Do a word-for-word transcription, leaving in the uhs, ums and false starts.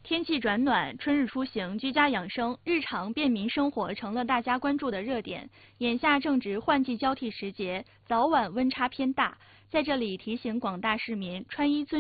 天气转暖，春日出行、居家养生、日常便民生活成了大家关注的热点。眼下正值换季交替时节，早晚温差偏大，在这里提醒广大市民穿衣遵